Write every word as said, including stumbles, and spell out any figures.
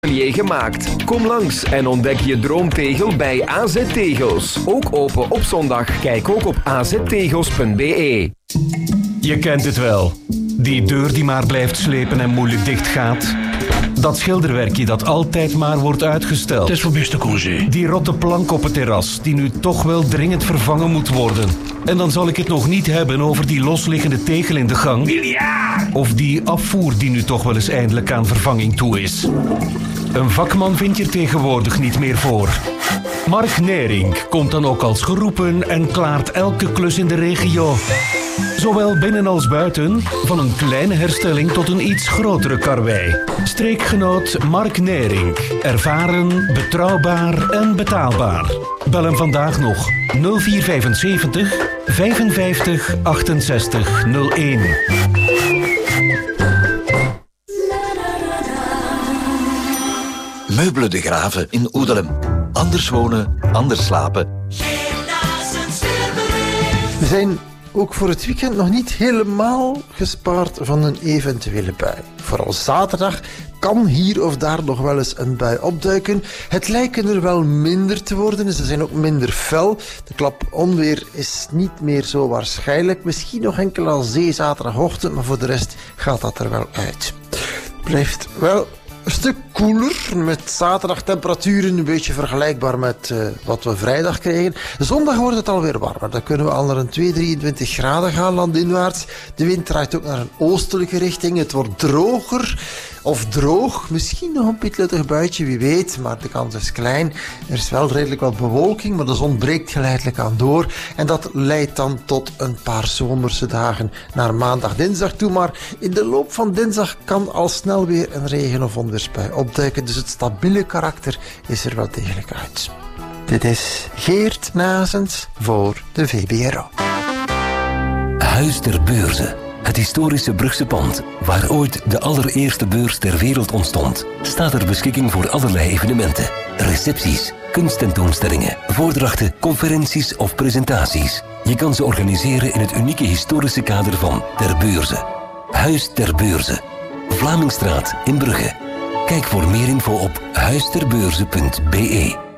gemaakt. Kom langs en ontdek je droomtegel bij A Z Tegels. Ook open op zondag. Kijk ook op a z tegels punt b e. Je kent het wel. Die deur die maar blijft slepen en moeilijk dicht gaat. Dat schilderwerkje dat altijd maar wordt uitgesteld. Het is voor beste congé. Die rotte plank op het terras die nu toch wel dringend vervangen moet worden. En dan zal ik het nog niet hebben over die losliggende tegel in de gang. Miljard! Of die afvoer die nu toch wel eens eindelijk aan vervanging toe is. Een vakman vind je er tegenwoordig niet meer voor. Mark Nering komt dan ook als geroepen en klaart elke klus in de regio. Zowel binnen als buiten, van een kleine herstelling tot een iets grotere karwei. Streekgenoot Mark Nering. Ervaren, betrouwbaar en betaalbaar. Bel hem vandaag nog nul vier vijfenzeventig vijfenvijftig achtenzestig nul één. Meubelen de Graven in Oedelem. Anders wonen, anders slapen. We zijn ook voor het weekend nog niet helemaal gespaard van een eventuele bui. Vooral zaterdag kan hier of daar nog wel eens een bui opduiken. Het lijken er wel minder te worden, ze zijn ook minder fel. De klap onweer is niet meer zo waarschijnlijk. Misschien nog enkel aan zee zaterdagochtend, maar voor de rest gaat dat er wel uit. Blijft wel een stuk koeler, met zaterdag temperaturen een beetje vergelijkbaar met uh, wat we vrijdag krijgen. Zondag wordt het alweer warmer. Dan kunnen we al naar een twee, drieëntwintig graden gaan landinwaarts. De wind draait ook naar een oostelijke richting. Het wordt droger of droog. Misschien nog een pietluttig buitje, wie weet. Maar de kans is klein. Er is wel redelijk wat bewolking, maar de zon breekt geleidelijk aan door. En dat leidt dan tot een paar zomerse dagen naar maandag, dinsdag toe. Maar in de loop van dinsdag kan al snel weer een regen- of onweersbui opduiken. Dus het stabiele karakter is er wel degelijk uit. Dit is Geert Nazens voor de V B R O. Huis ter Beurze. Het historische Brugse pand, waar ooit de allereerste beurs ter wereld ontstond, staat ter beschikking voor allerlei evenementen, recepties, kunsttentoonstellingen, voordrachten, conferenties of presentaties. Je kan ze organiseren in het unieke historische kader van Ter Beurze. Huis ter Beurze. Vlamingstraat in Brugge. Kijk voor meer info op huis ter beurze punt b e.